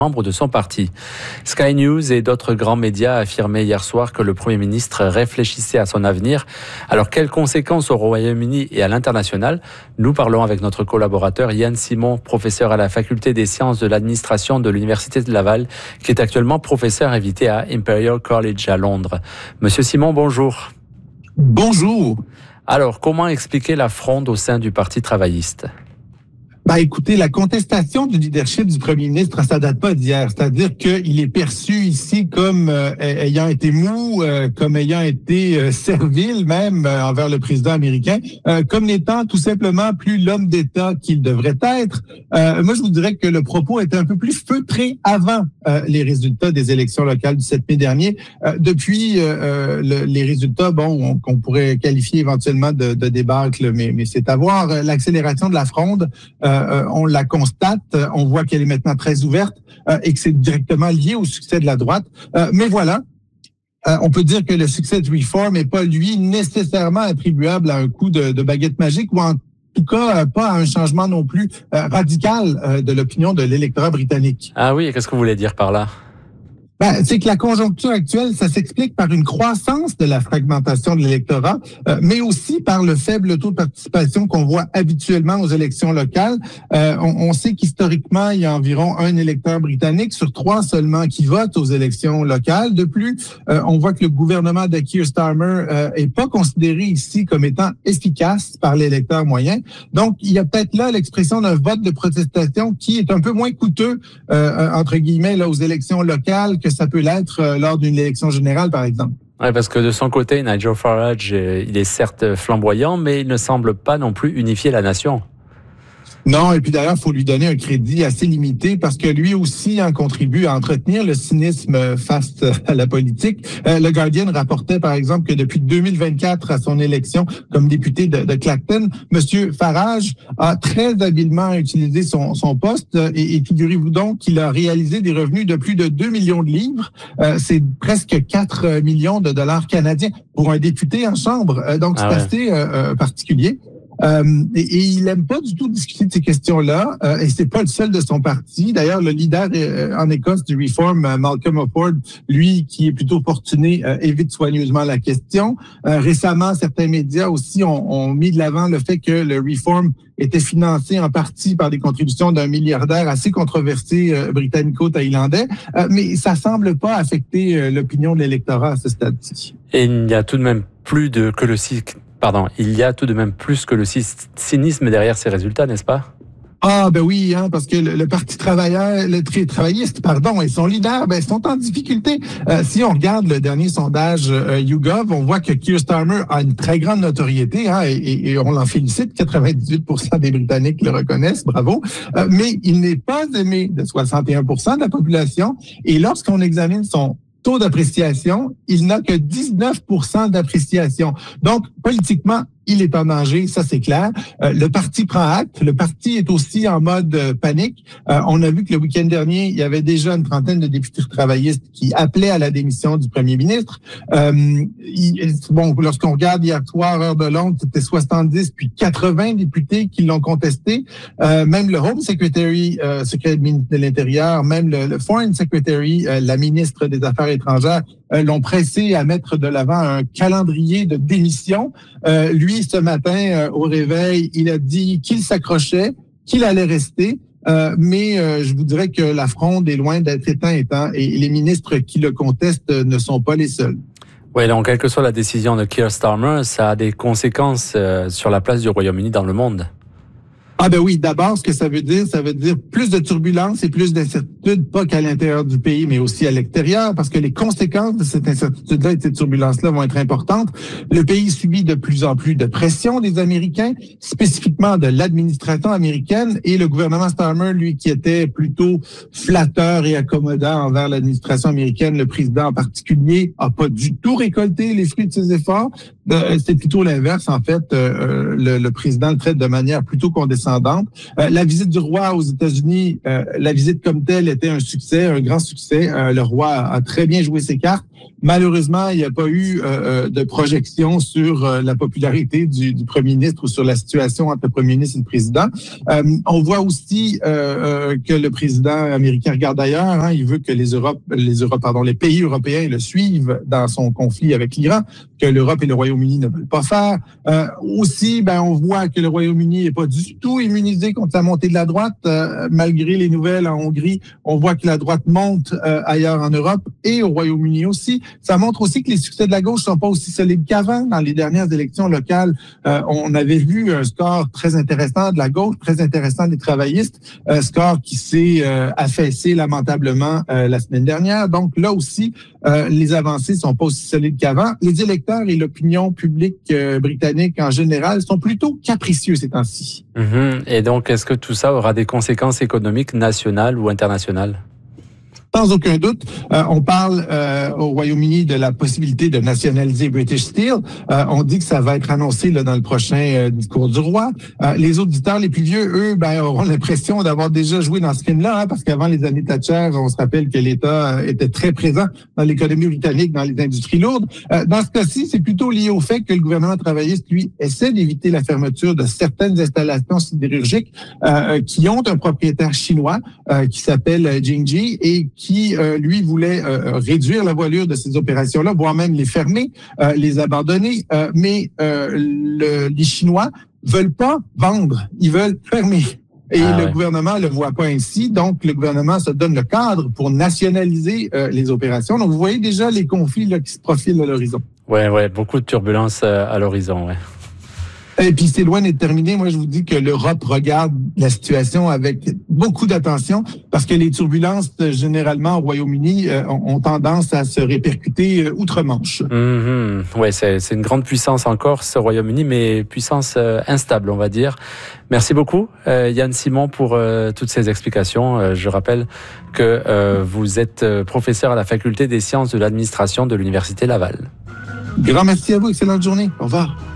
Membre de son parti. Sky News et d'autres grands médias affirmaient hier soir que le Premier ministre réfléchissait à son avenir. Alors, quelles conséquences au Royaume-Uni et à l'international? Nous parlons avec notre collaborateur Yann Simon, professeur à la Faculté des sciences de l'administration de l'Université de Laval, qui est actuellement professeur invité à Imperial College à Londres. Monsieur Simon, bonjour. Bonjour. Alors, comment expliquer la fronde au sein du Parti travailliste? Écoutez, la contestation du leadership du premier ministre, ça date pas d'hier. C'est-à-dire qu'il est perçu ici comme ayant été mou, comme ayant été servile même envers le président américain, comme n'étant tout simplement plus l'homme d'État qu'il devrait être. Moi, je vous dirais que le propos était un peu plus feutré avant les résultats des élections locales du 7 mai dernier. Depuis les résultats, qu'on pourrait qualifier éventuellement de débâcle, mais c'est à voir. L'accélération de la fronde, on la constate, on voit qu'elle est maintenant très ouverte et que c'est directement lié au succès de la droite. Mais voilà, on peut dire que le succès du Reform n'est pas, lui, nécessairement attribuable à un coup de baguette magique ou en tout cas pas à un changement non plus radical de l'opinion de l'électorat britannique. Ah oui, qu'est-ce que vous voulez dire par là? C'est que la conjoncture actuelle, ça s'explique par une croissance de la fragmentation de l'électorat, mais aussi par le faible taux de participation qu'on voit habituellement aux élections locales. On sait qu'historiquement, il y a environ un électeur britannique sur 3 seulement qui vote aux élections locales. De plus, on voit que le gouvernement de Keir Starmer est pas considéré ici comme étant efficace par l'électeur moyen. Donc, il y a peut-être là l'expression d'un vote de protestation qui est un peu moins coûteux, entre guillemets, là, aux élections locales que ça peut l'être lors d'une élection générale, par exemple. Oui, parce que de son côté, Nigel Farage, il est certes flamboyant, mais il ne semble pas non plus unifier la nation. Non, et puis d'ailleurs, il faut lui donner un crédit assez limité parce que lui aussi contribue à entretenir le cynisme face à la politique. Le Guardian rapportait, par exemple, que depuis 2024, à son élection comme député de Clacton, Monsieur Farage a très habilement utilisé son poste et figurez-vous donc qu'il a réalisé des revenus de plus de 2 millions de livres. C'est presque 4 millions de dollars canadiens pour un député en chambre. Donc, c'est assez particulier. Et il aime pas du tout discuter de ces questions-là, et c'est pas le seul de son parti. D'ailleurs, le leader en Écosse du Reform, Malcolm Offord, lui, qui est plutôt fortuné, évite soigneusement la question. Récemment, certains médias aussi ont mis de l'avant le fait que le Reform était financé en partie par des contributions d'un milliardaire assez controversé britannico-thaïlandais, mais ça semble pas affecter l'opinion de l'électorat à ce stade-ci. Et il y a tout de même il y a tout de même plus que le cynisme derrière ces résultats, n'est-ce pas? Oui, parce que le Parti travailliste, et son leader, sont en difficulté. Si on regarde le dernier sondage YouGov, on voit que Keir Starmer a une très grande notoriété, et on l'en félicite. 98% des Britanniques le reconnaissent, bravo. Mais il n'est pas aimé de 61% de la population. Et lorsqu'on examine son taux d'appréciation, il n'a que 19% d'appréciation. Donc, politiquement, il est en danger, ça c'est clair. Le parti prend acte. Le parti est aussi en mode panique. On a vu que le week-end dernier, il y avait déjà une trentaine de députés travaillistes qui appelaient à la démission du premier ministre. Lorsqu'on regarde hier soir, heure de Londres, c'était 70 puis 80 députés qui l'ont contesté. Même le Home Secretary, secrétaire de l'Intérieur, même le Foreign Secretary, la ministre des Affaires étrangères, l'ont pressé à mettre de l'avant un calendrier de démission. Lui, ce matin, au réveil, il a dit qu'il s'accrochait, qu'il allait rester, mais je vous dirais que la fronde est loin d'être éteinte, et les ministres qui le contestent ne sont pas les seuls. Oui, donc quelle que soit la décision de Keir Starmer, ça a des conséquences sur la place du Royaume-Uni dans le monde. Oui, d'abord, ce que ça veut dire plus de turbulences et plus d'incertitudes, pas qu'à l'intérieur du pays, mais aussi à l'extérieur, parce que les conséquences de cette incertitude-là et de cette turbulence-là vont être importantes. Le pays subit de plus en plus de pression des Américains, spécifiquement de l'administration américaine, et le gouvernement Starmer, lui, qui était plutôt flatteur et accommodant envers l'administration américaine, le président en particulier, a pas du tout récolté les fruits de ses efforts. C'est plutôt l'inverse, en fait. Le président le traite de manière plutôt condescendante. La visite du roi aux États-Unis, la visite comme telle, était un succès, un grand succès. Le roi a très bien joué ses cartes. Malheureusement, il n'y a pas eu de projection sur la popularité du premier ministre ou sur la situation entre le premier ministre et le président. On voit aussi que le président américain regarde ailleurs. Hein. Il veut que les pays européens le suivent dans son conflit avec l'Iran, que l'Europe et le Royaume-Uni ne veulent pas faire. Aussi, on voit que le Royaume-Uni n'est pas du tout immunisé contre la montée de la droite. Malgré les nouvelles en Hongrie, on voit que la droite monte ailleurs en Europe et au Royaume-Uni aussi. Ça montre aussi que les succès de la gauche sont pas aussi solides qu'avant. Dans les dernières élections locales, on avait vu un score très intéressant de la gauche, très intéressant des travaillistes, score qui s'est affaissé lamentablement la semaine dernière. Donc là aussi, les avancées sont pas aussi solides qu'avant. Les électeurs et l'opinion publique britannique en général sont plutôt capricieux ces temps-ci. Et donc, est-ce que tout ça aura des conséquences économiques nationales ou internationales? Sans aucun doute, on parle au Royaume-Uni de la possibilité de nationaliser British Steel. On dit que ça va être annoncé là, dans le prochain discours du roi. Les auditeurs les plus vieux, eux, auront l'impression d'avoir déjà joué dans ce film-là, parce qu'avant les années Thatcher, on se rappelle que l'État était très présent dans l'économie britannique, dans les industries lourdes. Dans ce cas-ci, c'est plutôt lié au fait que le gouvernement travailliste, lui, essaie d'éviter la fermeture de certaines installations sidérurgiques qui ont un propriétaire chinois qui s'appelle Jingji et qui, lui, voulait réduire la voilure de ces opérations-là, voire même les fermer, les abandonner. Mais les Chinois veulent pas vendre, ils veulent fermer. Et le gouvernement le voit pas ainsi. Donc, le gouvernement se donne le cadre pour nationaliser les opérations. Donc, vous voyez déjà les conflits là, qui se profilent à l'horizon. Ouais, beaucoup de turbulences à l'horizon, ouais. Et puis, c'est loin d'être terminé. Moi, je vous dis que l'Europe regarde la situation avec beaucoup d'attention parce que les turbulences, généralement, au Royaume-Uni, ont tendance à se répercuter outre-Manche. Ouais, c'est une grande puissance encore, ce Royaume-Uni, mais puissance instable, on va dire. Merci beaucoup, Yann Simon, pour toutes ces explications. Je rappelle que vous êtes professeur à la Faculté des sciences de l'administration de l'Université Laval. Grand merci à vous. Excellente journée. Au revoir.